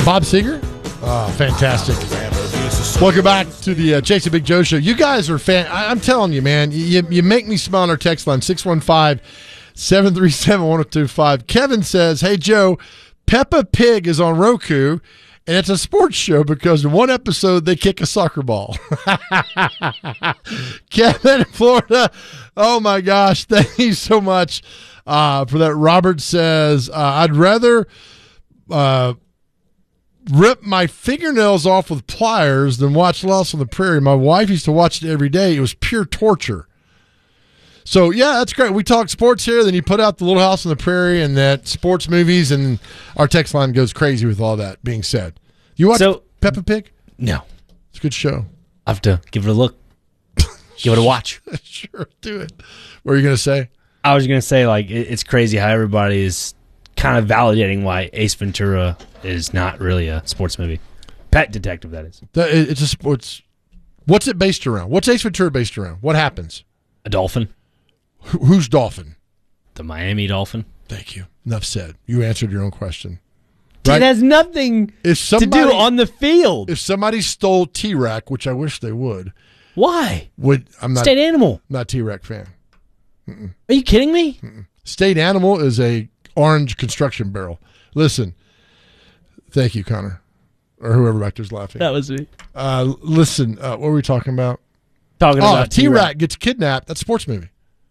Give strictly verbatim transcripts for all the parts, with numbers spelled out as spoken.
that Bob Seger? Oh, fantastic. Welcome back to the uh, Chase and Big Joe Show. You guys are fan. I- I'm telling you, man, you, you make me smile on our text line, six one five, seven three seven, one oh two five. Kevin says, hey, Joe, Peppa Pig is on Roku, and it's a sports show because in one episode they kick a soccer ball. Kevin in Florida, oh, my gosh, thank you so much uh, for that. Robert says, uh, I'd rather uh, rip my fingernails off with pliers than watch Lost on the Prairie. My wife used to watch it every day. It was pure torture. So, yeah, that's great. We talk sports here. Then you put out the Little House on the Prairie and that sports movies, and our text line goes crazy with all that being said. You watch so, Peppa Pig? No. It's a good show. I have to give it a look. Give it a watch. Sure, do it. What are you going to say? I was going to say, like, it, it's crazy how everybody is kind of validating why Ace Ventura is not really a sports movie. Pet Detective, that is. The, it, it's a sports. What's it based around? What's Ace Ventura based around? What happens? A dolphin. Who, who's Dolphin? The Miami Dolphin. Thank you. Enough said. You answered your own question. Right? It has nothing if somebody, to do on the field. If somebody stole T-Rex, which I wish they would. Why? Would I'm not State Animal. Not T-Rex fan. Mm-mm. Are you kidding me? Mm-mm. State Animal is a orange construction barrel. Listen. Thank you, Connor. Or whoever back there's laughing. That was me. Uh, listen, uh, what were we talking about? Talking oh, about T-Rex gets kidnapped. That's a sports movie.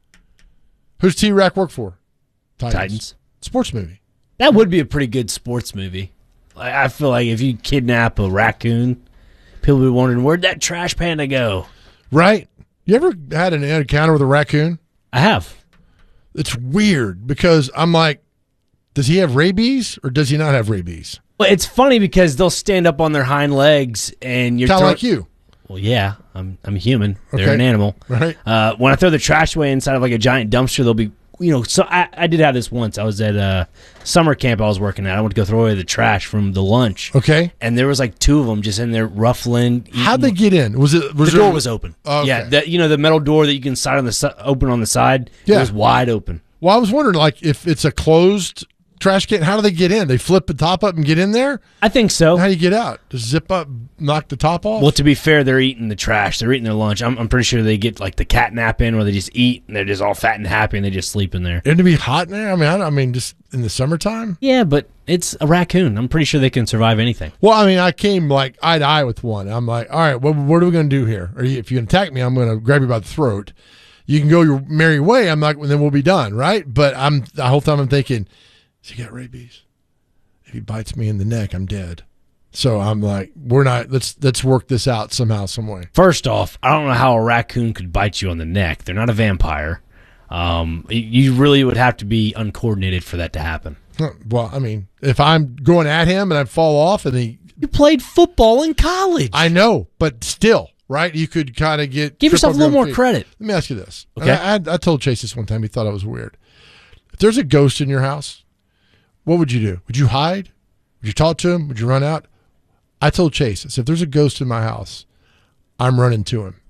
Who's T-Rex work for? Titans. Titans. Sports movie. That would be a pretty good sports movie. I feel like if you kidnap a raccoon, people would be wondering, where'd that trash panda go? Right. You ever had an encounter with a raccoon? I have. It's weird because I'm like, does he have rabies or does he not have rabies? Well, it's funny because they'll stand up on their hind legs and you're kind of throw- like you. Well, yeah, I'm I'm human. They're Okay. an animal. Right. Uh, when I throw the trash away inside of like a giant dumpster, they'll be, you know, so I, I did have this once. I was at a summer camp I was working at. I went to go throw away the trash from the lunch. Okay. And there was like two of them just in there ruffling. Eating. How'd they get in? Was it was the there, door was open. Oh, okay. Yeah, that you know the metal door that you can slide on the si- open on the side. Yeah. It was wide open. Well, I was wondering, like, if it's a closed trash can, how do they get in? They flip the top up and get in there? I think so. How do you get out? Just zip up, knock the top off? Well, to be fair, they're eating the trash. They're eating their lunch. I'm, I'm pretty sure they get like the cat nap in where they just eat and they're just all fat and happy and they just sleep in there. Isn't it be hot in there? I mean, I, don't- I mean, just in the summertime? Yeah, but it's a raccoon. I'm pretty sure they can survive anything. Well, I mean, I came like eye to eye with one. I'm like, all right, well, what are we going to do here? Or if you attack me, I'm going to grab you by the throat. You can go your merry way. I'm like, well, then we'll be done, right? But I'm the whole time I'm thinking, has he got rabies? If he bites me in the neck, I'm dead. So I'm like, we're not. Let's let's work this out somehow, some way. First off, I don't know how a raccoon could bite you on the neck. They're not a vampire. Um, you really would have to be uncoordinated for that to happen. Well, I mean, if I'm going at him and I fall off and he, you played football in college. I know, but still. Right, you could kind of get give yourself a little more feet. credit. Let me ask you this. Okay, I, I, I told Chase this one time. He thought I was weird. If there's a ghost in your house, what would you do? Would you hide? Would you talk to him? Would you run out? I told Chase, I said, if there's a ghost in my house, I'm running to him.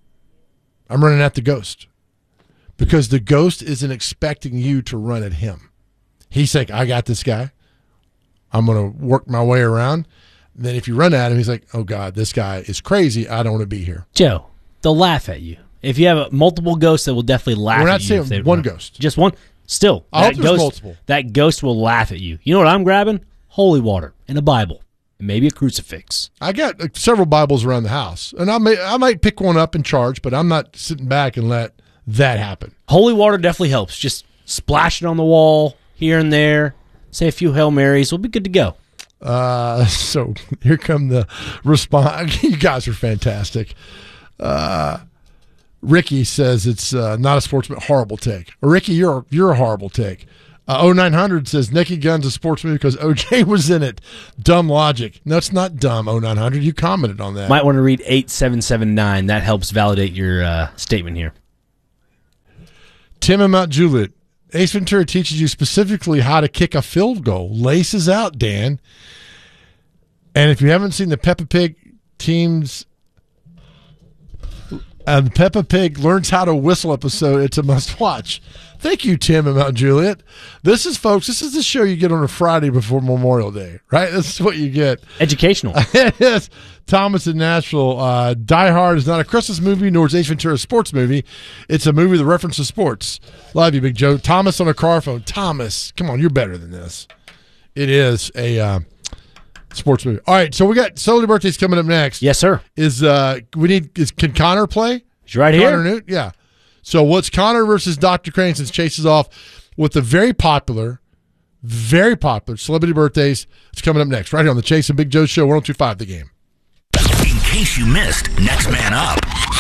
I'm running at the ghost because the ghost isn't expecting you to run at him. He's like, I got this guy. I'm going to work my way around. Then if you run at him, he's like, oh, God, this guy is crazy. I don't want to be here. Joe, they'll laugh at you. If you have a, multiple ghosts, they will definitely laugh We're not at you. saying one ghost. Just one. Still, I that hope there's ghost, multiple. That ghost will laugh at you. You know what I'm grabbing? Holy water and a Bible. And maybe a crucifix. I got uh, several Bibles around the house. And I may, I might pick one up and charge, but I'm not sitting back and let that happen. Holy water definitely helps. Just splash it on the wall here and there. Say a few Hail Marys. We'll be good to go. Uh, so here come the response. You guys are fantastic. Uh, Ricky says it's uh, not a sportsman. Horrible take. Ricky, you're you're a horrible take. Uh, oh nine hundred says Naked Gun's a sports movie because O J was in it. Dumb logic. No, it's not dumb. oh nine hundred. You commented on that. Might want to read eight seven seven nine. That helps validate your uh, statement here. Tim and Mount Juliet. Ace Ventura teaches you specifically how to kick a field goal. Laces out, Dan. And if you haven't seen the Peppa Pig teams, And Peppa Pig Learns How to Whistle episode. It's a must-watch. Thank you, Tim and Mount Juliet. This is, folks, this is the show you get on a Friday before Memorial Day, right? This is what you get. Educational. Yes. Thomas in Nashville. Uh, Die Hard is not a Christmas movie, nor is Ace Ventura a sports movie. It's a movie that references sports. Love you, Big Joe. Thomas on a car phone. Thomas, come on, you're better than this. It is a uh, sports movie. All right, so we got celebrity birthdays coming up next. Yes, sir. Is uh, we need? Is can Connor play? He's right Connor here. Newt? Yeah. So what's Connor versus Doctor Crane since Chase is off with the very popular, very popular celebrity birthdays? It's coming up next, right here on the Chase and Big Joe Show, one oh two point five The Game. In case you missed, Next Man Up.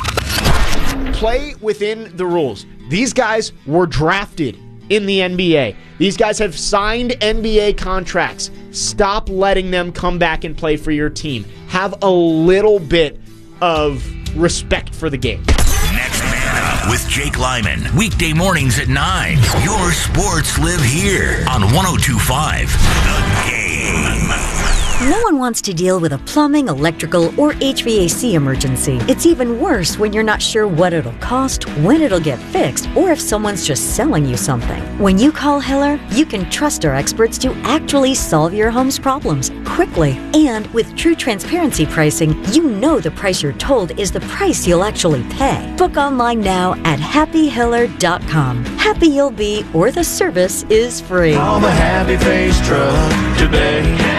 Play within the rules. These guys were drafted in the N B A. These guys have signed N B A contracts. Stop letting them come back and play for your team. Have a little bit of respect for the game. Next Man Up with Jake Lyman. Weekday mornings at nine. Your sports live here on one oh two point five The Game. No one wants to deal with a plumbing, electrical, or H V A C emergency. It's even worse when you're not sure what it'll cost, when it'll get fixed, or if someone's just selling you something. When you call Hiller, you can trust our experts to actually solve your home's problems quickly. And with true transparency pricing, you know the price you're told is the price you'll actually pay. Book online now at happy hiller dot com. Happy you'll be, or the service is free. Call the Happy Face Truck today.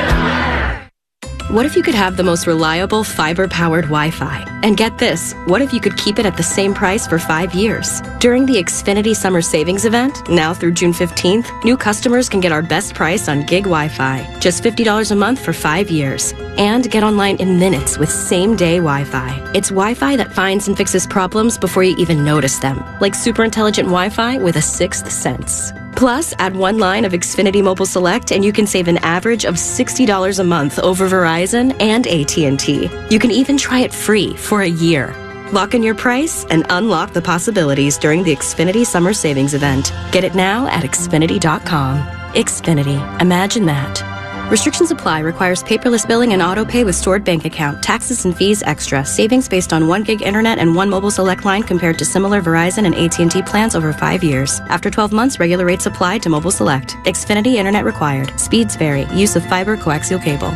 What if you could have the most reliable fiber-powered Wi-Fi? And get this, what if you could keep it at the same price for five years? During the Xfinity Summer Savings Event, now through June fifteenth, new customers can get our best price on gig Wi-Fi, just fifty dollars a month for five years. And get online in minutes with same-day Wi-Fi. It's Wi-Fi that finds and fixes problems before you even notice them, like super intelligent Wi-Fi with a sixth sense. Plus, add one line of Xfinity Mobile Select and you can save an average of sixty dollars a month over Verizon and A T and T. You can even try it free for a year. Lock in your price and unlock the possibilities during the Xfinity Summer Savings Event. Get it now at Xfinity dot com. Xfinity. Imagine that. Restrictions apply. Requires paperless billing and auto pay with stored bank account. Taxes and fees extra. Savings based on one gig internet and one mobile select line compared to similar Verizon and A T and T plans over five years. After twelve months, regular rates apply to mobile select. Xfinity internet required. Speeds vary. Use of fiber coaxial cable.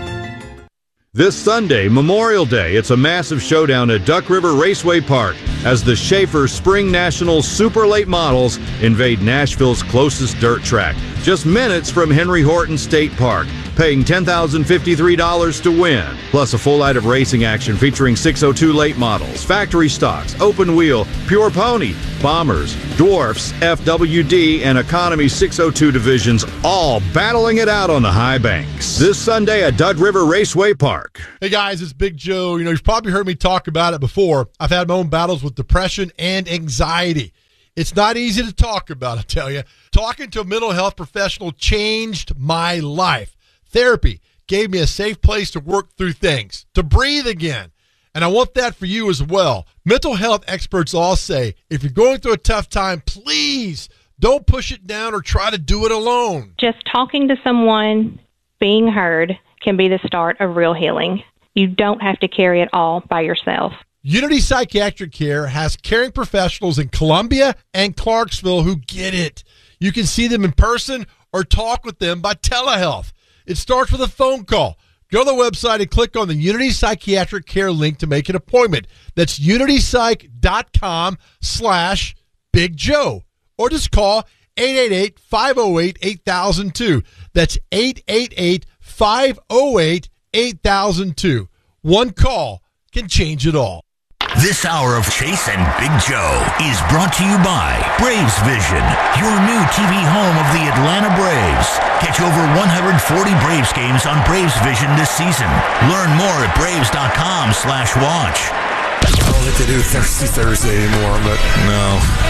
This Sunday, Memorial Day, it's a massive showdown at Duck River Raceway Park as the Schaefer Spring Nationals Super Late Models invade Nashville's closest dirt track, just minutes from Henry Horton State Park, paying ten thousand fifty-three dollars to win. Plus a full night of racing action featuring six oh two late models, factory stocks, open wheel, pure pony, bombers, dwarfs, F W D, and economy six oh two divisions, all battling it out on the high banks. This Sunday at Duck River Raceway Park. Hey guys, it's Big Joe. You know, you've probably heard me talk about it before. I've had my own battles with depression and anxiety. It's not easy to talk about, I tell you. Talking to a mental health professional changed my life. Therapy gave me a safe place to work through things, to breathe again. And I want that for you as well. Mental health experts all say, if you're going through a tough time, please don't push it down or try to do it alone. Just talking to someone, being heard, can be the start of real healing. You don't have to carry it all by yourself. Unity Psychiatric Care has caring professionals in Columbia and Clarksville who get it. You can see them in person or talk with them by telehealth. It starts with a phone call. Go to the website and click on the Unity Psychiatric Care link to make an appointment. That's unitypsych.com slash Big Joe. Or just call eight eight eight, five oh eight, eight thousand two. That's eight eight eight, five oh eight, eight thousand two. One call can change it all. This hour of Chase and Big Joe is brought to you by Braves Vision, your new T V home of the Atlanta Braves. Catch over one hundred forty Braves games on Braves Vision this season. Learn more at braves.com slash watch. I don't think they do Thirsty Thursday anymore, but no.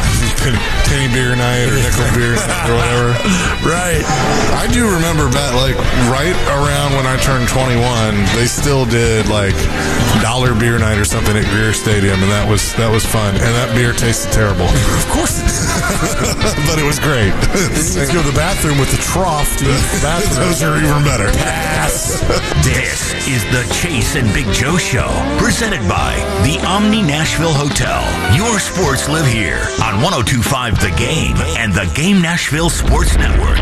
Penny beer night or nickel beer night or whatever. Right. I do remember back, like, right around when I turned twenty-one, they still did, like, dollar beer night or something at Greer Stadium, and that was that was fun. And that beer tasted terrible. Of course it did. But it was great. Let's go to the bathroom with the trough to use the bathroom. Those are even better. Pass. Yes. This is the Chase and Big Joe Show, presented by the Omni Nashville Hotel. Your sports live here on one oh two point five The Game and the Game Nashville Sports Network.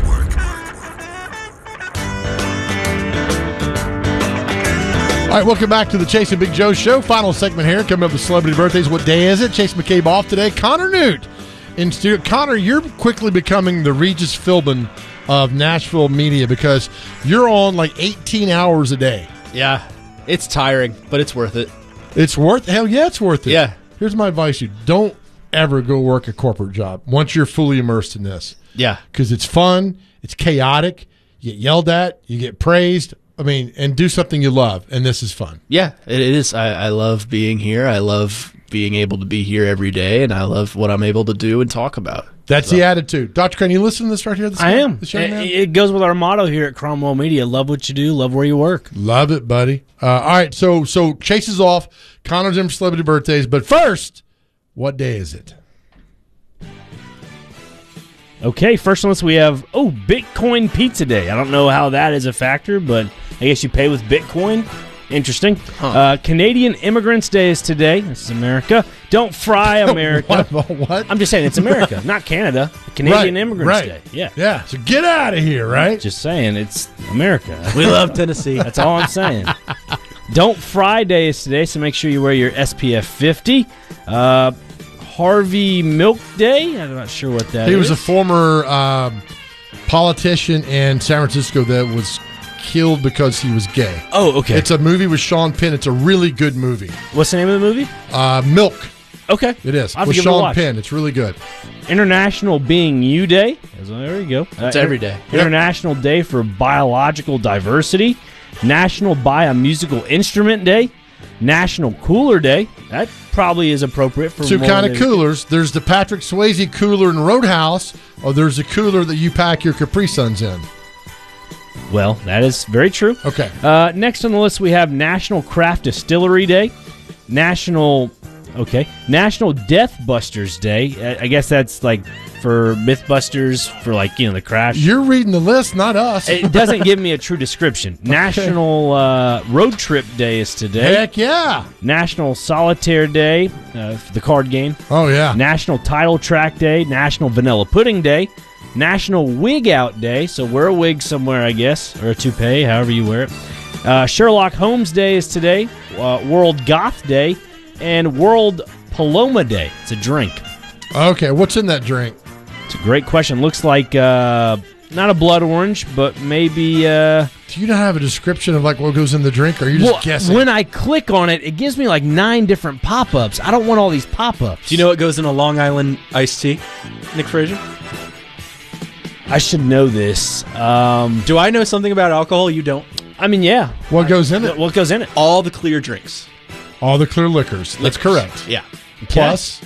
All right, welcome back to the Chase and Big Joe Show. Final segment here. Coming up with celebrity birthdays. What day is it? Chase McCabe off today. Connor Newt in studio. Connor, you're quickly becoming the Regis Philbin of Nashville media because you're on like eighteen hours a day. Yeah, it's tiring, but it's worth it. It's worth hell yeah, it's worth it. Yeah. Here's my advice: you don't ever go work a corporate job once you're fully immersed in this. Yeah, because it's fun, it's chaotic. You get yelled at, you get praised. I mean, and do something you love, and this is fun. Yeah, it is. I, I love being here. I love being able to be here every day, and I love what I'm able to do and talk about. That's so. the attitude. Doctor Crane, you listen to this right here? This I guy, am. This young It, man? it goes with our motto here at Cromwell Media. Love what you do, love where you work. Love it, buddy. Uh, all right, so so Chase is off. Connor's in for celebrity birthdays. But first, what day is it? Okay, first on this we have, oh, Bitcoin Pizza Day. I don't know how that is a factor, but I guess you pay with Bitcoin. Interesting. Huh. Uh, Canadian Immigrants Day is today. This is America. Don't fry America. what, what? I'm just saying, it's America, not Canada. Canadian right, Immigrants right. Day. Yeah. Yeah, so get out of here, right? Just saying, it's America. We love Tennessee. That's all I'm saying. Don't Fry Day is today, so make sure you wear your S P F fifty. Uh, Harvey Milk Day? I'm not sure what that he is. was a former um, politician in San Francisco that was killed because he was gay. Oh, okay. It's a movie with Sean Penn. It's a really good movie. What's the name of the movie? Uh, Milk. Okay. It is. I'll have with to give it a Sean watch. Penn. It's really good. International Being You Day. There you go. That's uh, every day. International yep. Day for Biological Diversity. National Buy a Musical Instrument Day. National Cooler Day. That probably is appropriate for two more kind of than- coolers. There's the Patrick Swayze cooler in Roadhouse, or there's a cooler that you pack your Capri Suns in. Well, that is very true. Okay. Uh, next on the list, we have National Craft Distillery Day, National, okay, National Death Busters Day. I, I guess that's like for Mythbusters, for like, you know, the crash. You're reading the list, not us. It doesn't give me a true description. Okay. National uh, Road Trip Day is today. Heck yeah. National Solitaire Day, uh, for the card game. Oh, yeah. National Title Track Day, National Vanilla Pudding Day, National Wig Out Day, so wear a wig somewhere, I guess, or a toupee, however you wear it. Uh, Sherlock Holmes Day is today, uh, World Goth Day, and World Paloma Day. It's a drink. Okay, what's in that drink? It's a great question. Looks like uh, not a blood orange, but maybe... Uh, Do you not have a description of like what goes in the drink, or are you just well, guessing? When I click on it, it gives me like nine different pop-ups. I don't want all these pop-ups. Do you know what goes in a Long Island iced tea, Nick Frazier? I should know this. Um, Do I know something about alcohol you don't? I mean, yeah. What goes in it? What goes in it? All the clear drinks. All the clear liquors. That's Liquors. correct. Yeah. Plus?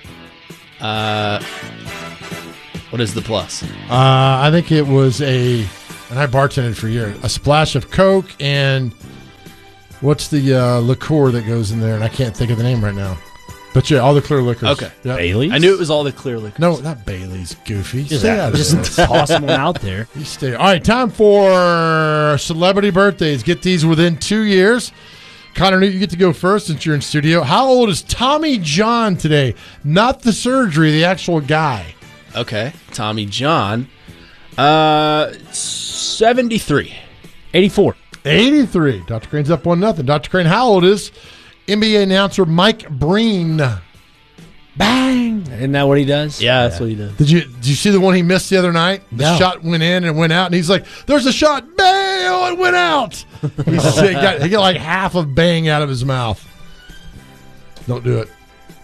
Uh, what is the plus? Uh, I think it was a, and I bartended for years, a splash of Coke and what's the uh, liqueur that goes in there? And I can't think of the name right now. But yeah, all the clear liquors. Okay. Yep. Bailey's? I knew it was all the clear liquors. No, not Bailey's, Goofy. Just, Stay out of just this. tossing one out there. You stay. All right, time for celebrity birthdays. Get these within two years. Connor Newt, you get to go first since you're in studio. How old is Tommy John today? Not the surgery, the actual guy. Okay. Tommy John. Uh, seventy-three. eighty-four. eighty-three. Doctor Crane's up one nothing. Doctor Crane, how old is N B A announcer Mike Breen? Bang! Isn't that what he does? Yeah, that's what he does. Did you did you see the one he missed the other night? The No. shot went in and it went out, and he's like, "There's a shot, bang! Oh, it went out." He said- he got, he got like half of bang out of his mouth. Don't do it.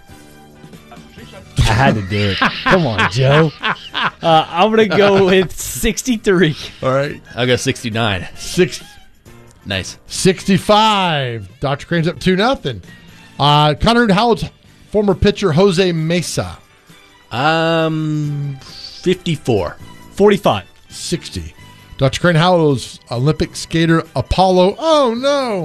I had to do it. Come on, Joe. Uh, I'm going to go with sixty-three. All right, I'll go sixty-nine. six. Nice. sixty-five. Doctor Crane's up two nothing. Uh, Connor Howard's former pitcher Jose Mesa. Um, fifty-four. forty-five. sixty. Doctor Crane Howard's Olympic skater Apollo. Oh no.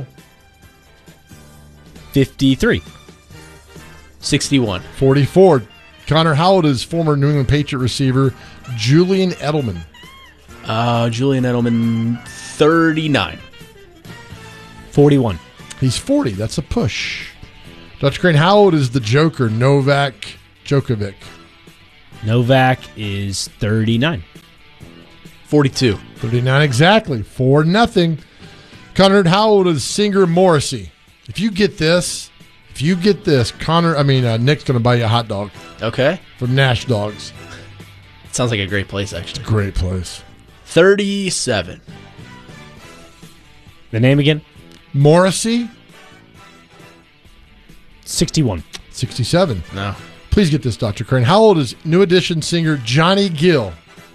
fifty-three. sixty-one. forty-four. Connor Howard is former New England Patriot receiver Julian Edelman. Uh, Julian Edelman, thirty-nine. forty-one. He's forty. That's a push. Doctor Crane, how old is the Joker, Novak Djokovic? Novak is thirty-nine. forty-two. thirty-nine exactly. Four nothing. Connor, how old is singer Morrissey? If you get this, if you get this, Connor, I mean, uh, Nick's going to buy you a hot dog. Okay. From Nash Dogs. Sounds like a great place, actually. Great place. thirty-seven. The name again? Morrissey. sixty-one. sixty-seven. No. Please get this, Doctor Crane. How old is New Edition singer Johnny Gill?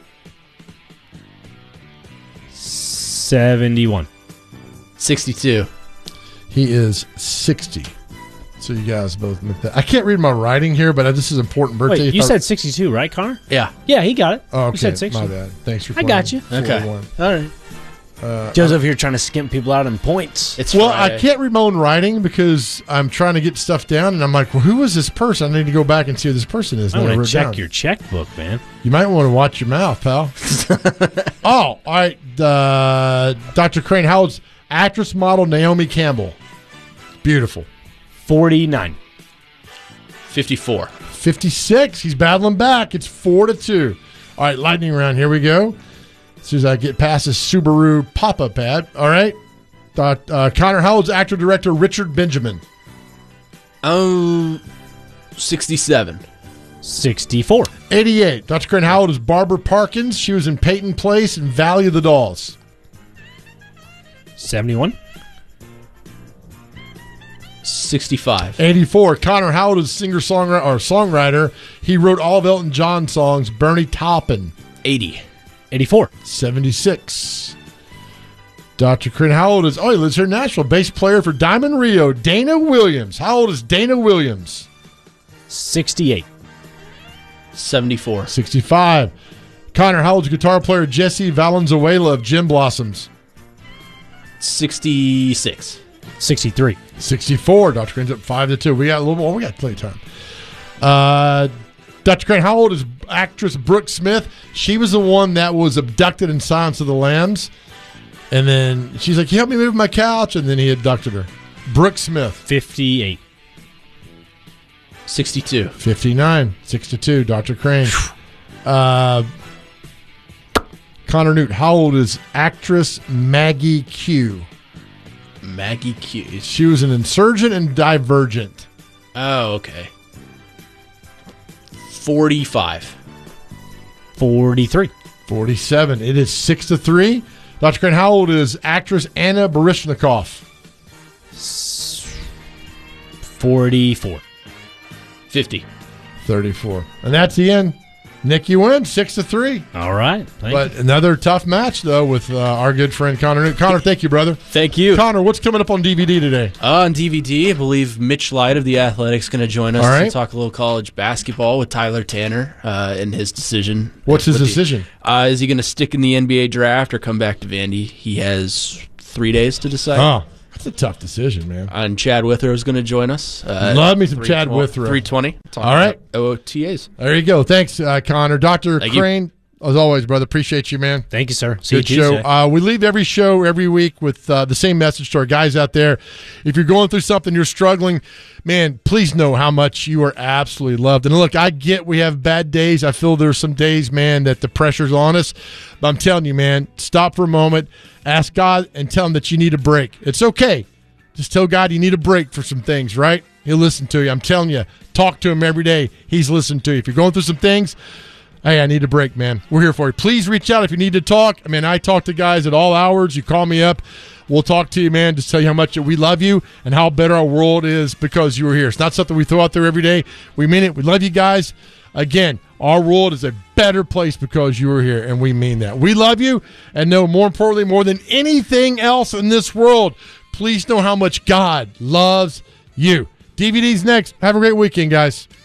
seventy-one. sixty-two. He is sixty. So you guys both make that. I can't read my writing here, but this is important birthday. Wait, you said sixty-two, right, Connor? Yeah. Yeah, he got it. Oh, okay. You said sixty. My bad. Thanks for I playing. got you. Okay. forty-one. All right. Uh, Joe's over here trying to skimp people out on points. It's well, Friday. I can't read my own writing because I'm trying to get stuff down, and I'm like, well, who is this person? I need to go back and see who this person is. I'm And I going wrote to check down. your checkbook, man. You might want to watch your mouth, pal. Oh, all right. Uh, Doctor Crane, how old's actress model Naomi Campbell? Beautiful. forty-nine. fifty-four. fifty-six. He's battling back. It's four to two. All right, lightning round. Here we go. As soon as I get past this Subaru pop-up ad. All right. Uh, uh, Connor, how old's actor-director Richard Benjamin? Oh, sixty-seven. sixty-four. eighty-eight. Doctor Crane, how old is Barbara Parkins? She was in Peyton Place and Valley of the Dolls. seventy-one. sixty-five. eighty-four. Connor, how old is singer-songwriter or songwriter? He wrote all of Elton John's songs, Bernie Taupin. eighty. eighty-four. seventy-six. Doctor Crane, how old is, oh, he lives here in Nashville, bass player for Diamond Rio, Dana Williams. How old is Dana Williams? sixty-eight. seventy-four. sixty-five. Connor, how old is guitar player Jesse Valenzuela of Gin Blossoms? sixty-six. sixty-three. sixty-four. Doctor Crane's up five to two. We got a little more. We got playtime. Uh, Doctor Crane, how old is actress Brooke Smith? She was the one that was abducted in Silence of the Lambs. And then she's like, "Can you help me move my couch?" And then he abducted her. Brooke Smith. fifty-eight. sixty-two. fifty-nine. six to two. Doctor Crane. Uh, Connor Newt, how old is actress Maggie Q? Maggie Q. She was an insurgent and Divergent. Oh, okay. forty-five. forty-three. forty-seven. It is six to three. Doctor Crane, how old is actress Anna Baryshnikov? forty-four. fifty. thirty-four. And that's the end. Nick, you win six to three. All right. Thank But you. another tough match, though, with uh, our good friend Connor Newt. Connor, thank you, brother. Thank you. Connor, what's coming up on D V D today? Uh, on D V D, I believe Mitch Light of The Athletic's going to join us All right. to talk a little college basketball with Tyler Tanner uh, and his decision. What's his With the- decision? uh, is he going to stick in the N B A draft or come back to Vandy? He has three days to decide. Oh, that's a tough decision, man. And Chad Withrow is going to join us. Uh, Love me some Chad Withrow. three twenty. All right. O T As. There you go. Thanks, uh, Connor. Doctor Thank you. Crane, as always, brother, appreciate you, man. Thank you, sir. See Good you show. Tuesday. Uh, we leave every show every week with uh, the same message to our guys out there. If you're going through something, you're struggling, man, please know how much you are absolutely loved. And look, I get we have bad days. I feel there's some days, man, that the pressure's on us. But I'm telling you, man, stop for a moment, ask God, and tell him that you need a break. It's okay. Just tell God you need a break for some things, right? He'll listen to you. I'm telling you, talk to him every day. He's listening to you. If you're going through some things, hey, I need a break, man. We're here for you. Please reach out if you need to talk. I mean, I talk to guys at all hours. You call me up. We'll talk to you, man. Just tell you how much we love you and how better our world is because you were here. It's not something we throw out there every day. We mean it. We love you guys. Again, our world is a better place because you were here, and we mean that. We love you, and know more importantly, more than anything else in this world, please know how much God loves you. D V D's next. Have a great weekend, guys.